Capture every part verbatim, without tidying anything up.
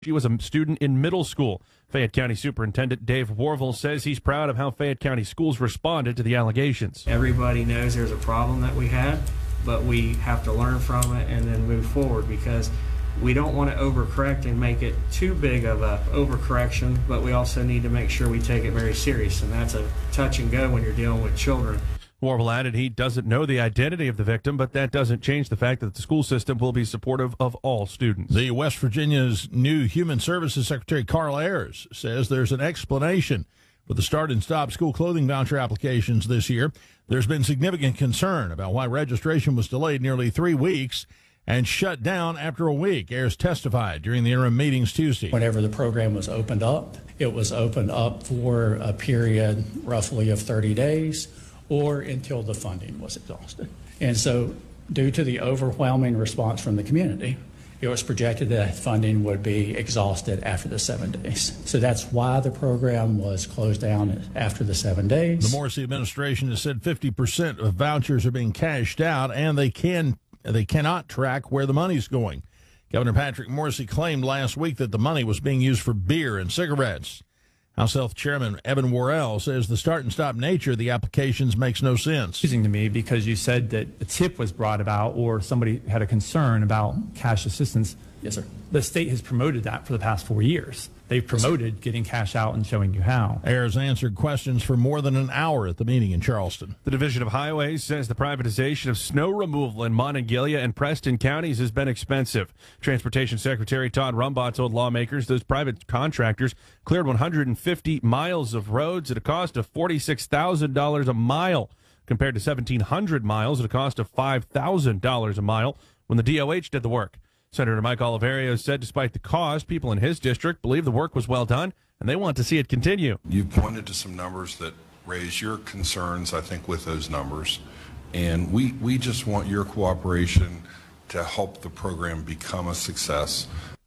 She was a student in middle school. Fayette County Superintendent Dave Warville says he's proud of how Fayette County schools responded to the allegations. Everybody knows there's a problem that we had, but we have to learn from it and then move forward, because we don't want to overcorrect and make it too big of a overcorrection, but we also need to make sure we take it very serious, and that's a touch and go when you're dealing with children. Warville added he doesn't know the identity of the victim, but that doesn't change the fact that the school system will be supportive of all students. The West Virginia's new Human Services Secretary, Carl Ayers, says there's an explanation for the Start and Stop school clothing voucher applications this year. There's been significant concern about why registration was delayed nearly three weeks and shut down after a week. Ayers testified during the interim meetings Tuesday. Whenever the program was opened up, it was opened up for a period roughly of thirty days or until the funding was exhausted. And so due to the overwhelming response from the community, it was projected that funding would be exhausted after the seven days. So that's why the program was closed down after the seven days. The Morrissey administration has said fifty percent of vouchers are being cashed out, and they can they cannot track where the money's going. Governor Patrick Morrissey claimed last week that the money was being used for beer and cigarettes. House Health Chairman Evan Worrell says the start and stop nature of the applications makes no sense. Confusing to me, because you said that a tip was brought about or somebody had a concern about cash assistance. Yes, sir. The state has promoted that for the past four years. They've promoted yes, getting cash out and showing you how. Ayers answered questions for more than an hour at the meeting in Charleston. The Division of Highways says the privatization of snow removal in Monongalia and Preston counties has been expensive. Transportation Secretary Todd Rumbaugh told lawmakers those private contractors cleared one hundred fifty miles of roads at a cost of forty-six thousand dollars a mile, compared to seventeen hundred miles at a cost of five thousand dollars a mile when the D O H did the work. Senator Mike Oliverio said despite the cost, people in his district believe the work was well done, and they want to see it continue. You pointed to some numbers that raise your concerns, I think, with those numbers. And we, we just want your cooperation to help the program become a success.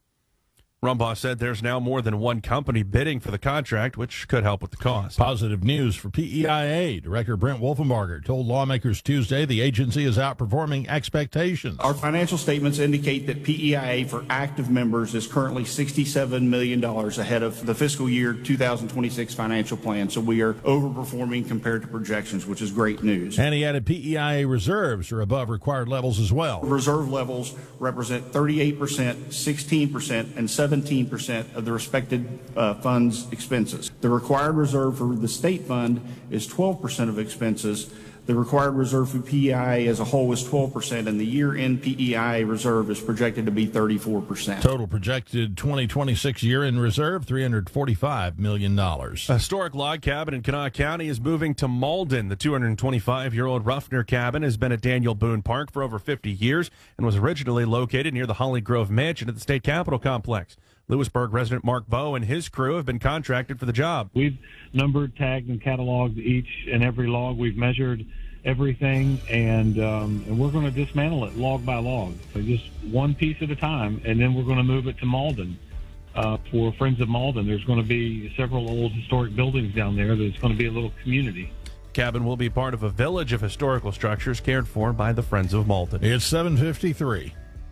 Rumbaugh said there's now more than one company bidding for the contract, which could help with the cost. Positive news for P E I A. Director Brent Wolfenbarger told lawmakers Tuesday the agency is outperforming expectations. Our financial statements indicate that P E I A for active members is currently sixty-seven million dollars ahead of the fiscal year two thousand twenty-six financial plan. So we are overperforming compared to projections, which is great news. And he added P E I A reserves are above required levels as well. Reserve levels represent thirty-eight percent, sixteen percent, and seventeen percent of the respected uh, fund's expenses. The required reserve for the state fund is twelve percent of expenses. The required reserve for P E I A as a whole is twelve percent, and the year-end P E I A reserve is projected to be thirty-four percent. Total projected twenty twenty-six year-end reserve, three hundred forty-five million dollars. A historic log cabin in Kanawha County is moving to Malden. The two hundred twenty-five-year-old Ruffner cabin has been at Daniel Boone Park for over fifty years and was originally located near the Holly Grove Mansion at the State Capitol Complex. Lewisburg resident Mark Bowe and his crew have been contracted for the job. We've numbered, tagged, and cataloged each and every log. We've measured everything, and um, and we're going to dismantle it log by log, so just one piece at a time, and then we're going to move it to Malden. Uh, for Friends of Malden, there's going to be several old historic buildings down there. There's going to be a little community. Cabin will be part of a village of historical structures cared for by the Friends of Malden. It's seven fifty-three.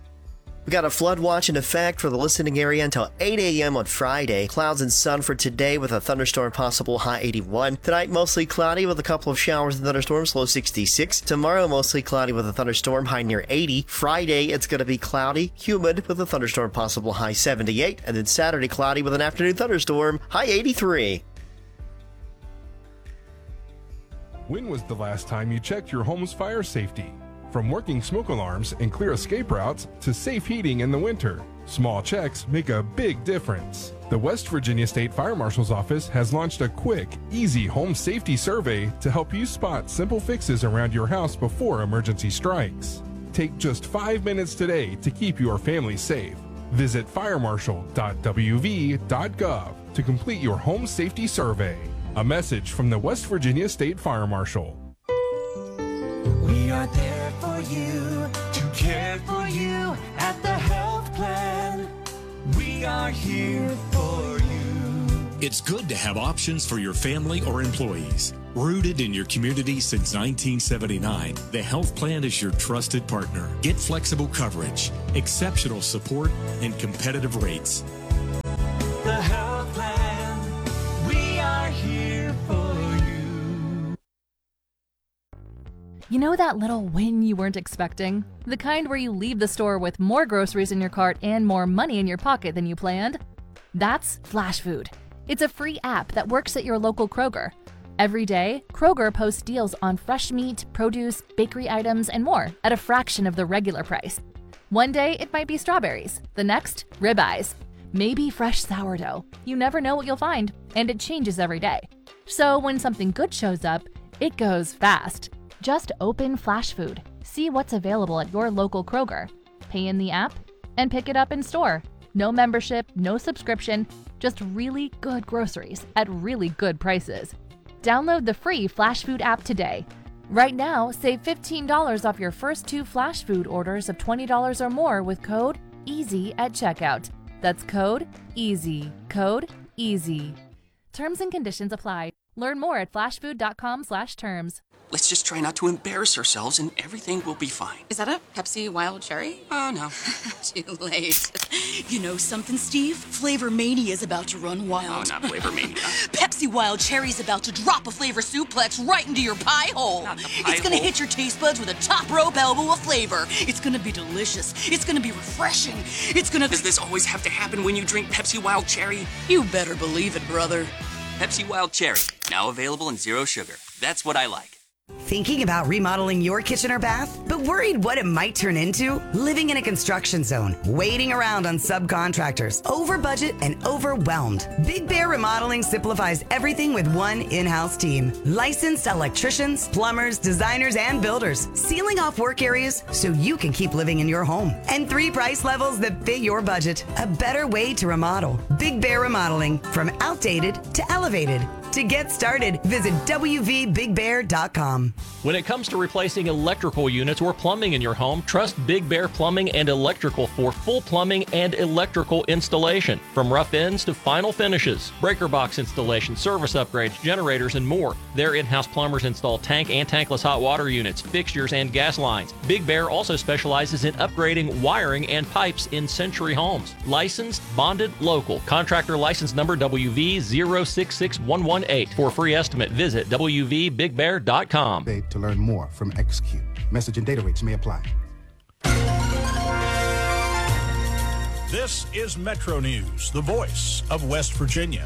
We got a flood watch in effect for the listening area until eight a.m. on Friday. Clouds and sun for today with a thunderstorm possible, high eighty-one. Tonight, mostly cloudy with a couple of showers and thunderstorms, low sixty-six. Tomorrow, mostly cloudy with a thunderstorm, high near eighty. Friday, it's going to be cloudy, humid with a thunderstorm possible, high seventy-eight. And then Saturday, cloudy with an afternoon thunderstorm, high eighty-three. When was the last time you checked your home's fire safety? From working smoke alarms and clear escape routes to safe heating in the winter, small checks make a big difference. The West Virginia State Fire Marshal's Office has launched a quick, easy home safety survey to help you spot simple fixes around your house before emergency strikes. Take just five minutes today to keep your family safe. Visit fire marshal dot w v dot gov to complete your home safety survey. A message from the West Virginia State Fire Marshal. We are there for you, to care for you at the health plan. We are here for you. It's good to have options for your family or employees. Rooted in your community since nineteen seventy-nine, the health plan is your trusted partner. Get flexible coverage, exceptional support, and competitive rates. You know that little win you weren't expecting? The kind where you leave the store with more groceries in your cart and more money in your pocket than you planned? That's Flash Food. It's a free app that works at your local Kroger. Every day, Kroger posts deals on fresh meat, produce, bakery items, and more at a fraction of the regular price. One day, it might be strawberries. The next, ribeyes. Maybe fresh sourdough. You never know what you'll find, and it changes every day. So when something good shows up, it goes fast. Just open Flash Food, see what's available at your local Kroger, pay in the app, and pick it up in store. No membership, no subscription, just really good groceries at really good prices. Download the free Flash Food app today. Right now, save fifteen dollars off your first two Flash Food orders of twenty dollars or more with code EASY at checkout. That's code EASY. Code EASY. Terms and conditions apply. Learn more at flashfood.com slash terms. Let's just try not to embarrass ourselves and everything will be fine. Is that a Pepsi Wild Cherry? Oh, no. Too late. You know something, Steve? Flavor Mania is about to run wild. Oh, not Flavor Mania. Pepsi Wild Cherry's about to drop a flavor suplex right into your pie hole. Not the pie it's gonna hole. hit your taste buds with a top rope elbow of flavor. It's gonna be delicious. It's gonna be refreshing. It's gonna... Does this always have to happen when you drink Pepsi Wild Cherry? You better believe it, brother. Pepsi Wild Cherry, now available in zero sugar. That's what I like. Thinking about remodeling your kitchen or bath, but worried what it might turn into? Living in a construction zone, waiting around on subcontractors, over budget and overwhelmed. Big Bear Remodeling simplifies everything with one in-house team. Licensed electricians, plumbers, designers, and builders, sealing off work areas so you can keep living in your home. And three price levels that fit your budget. A better way to remodel. Big Bear Remodeling, from outdated to elevated. To get started, visit w v big bear dot com. When it comes to replacing electrical units or plumbing in your home, trust Big Bear Plumbing and Electrical for full plumbing and electrical installation. From rough ends to final finishes, breaker box installation, service upgrades, generators, and more. Their in-house plumbers install tank and tankless hot water units, fixtures, and gas lines. Big Bear also specializes in upgrading wiring and pipes in Century Homes. Licensed, bonded, local. Contractor license number W V zero six six one one eight. For a free estimate, visit w v big bear dot com. To learn more from Execute. Message and data rates may apply. This is Metro News, the voice of West Virginia.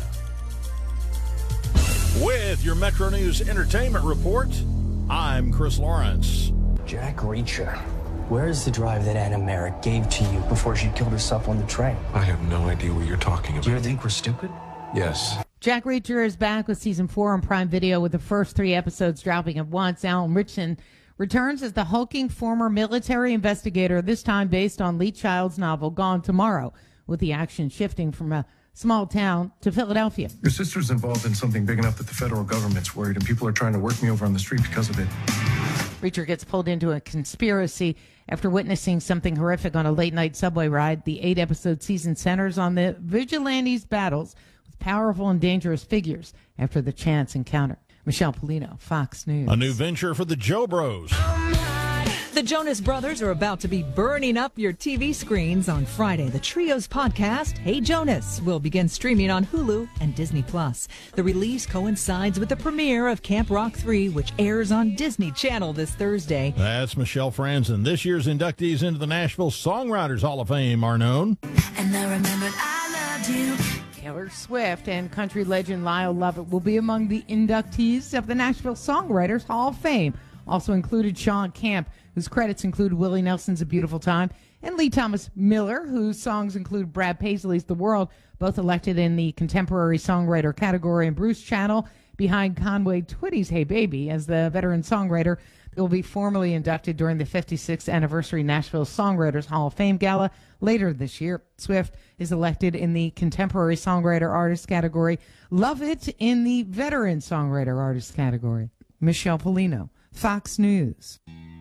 With your Metro News Entertainment Report, I'm Chris Lawrence. Jack Reacher, where is the drive that Anna Merrick gave to you before she killed herself on the train? I have no idea what you're talking about. Do you think we're stupid? Yes. Jack Reacher is back with season four on Prime Video, with the first three episodes dropping at once. Alan Ritchson returns as the hulking former military investigator, this time based on Lee Child's novel Gone Tomorrow, with the action shifting from a small town to Philadelphia. Your sister's involved in something big enough that the federal government's worried, and people are trying to work me over on the street because of it. Reacher gets pulled into a conspiracy after witnessing something horrific on a late-night subway ride. The eight-episode season centers on the vigilantes' battles powerful and dangerous figures after the chance encounter. Michelle Polino, Fox News. A new venture for the Joe Bros. The Jonas Brothers are about to be burning up your T V screens on Friday. The trio's podcast, Hey Jonas, will begin streaming on Hulu and Disney Plus. The release coincides with the premiere of Camp Rock three, which airs on Disney Channel this Thursday. That's Michelle Franzen. This year's inductees into the Nashville Songwriters Hall of Fame are known. And I remembered I loved you. Taylor Swift and country legend Lyle Lovett will be among the inductees of the Nashville Songwriters Hall of Fame. Also included Sean Camp, whose credits include Willie Nelson's A Beautiful Time, and Lee Thomas Miller, whose songs include Brad Paisley's The World, both elected in the contemporary songwriter category, and Bruce Channel behind Conway Twitty's Hey Baby as the veteran songwriter. They will be formally inducted during the fifty-sixth anniversary Nashville Songwriters Hall of Fame Gala later this year. Swift is elected in the contemporary songwriter artist category, Lovett in the veteran songwriter artist category. Michelle Polino, Fox News.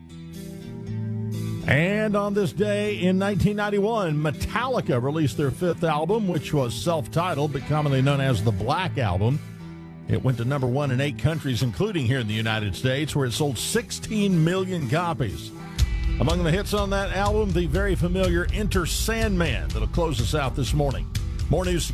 And on this day in nineteen ninety-one, Metallica released their fifth album, which was self-titled but commonly known as the Black Album. It went to number one in eight countries, including here in the United States, where it sold sixteen million copies. Among the hits on that album, the very familiar Enter Sandman that'll close us out this morning. More news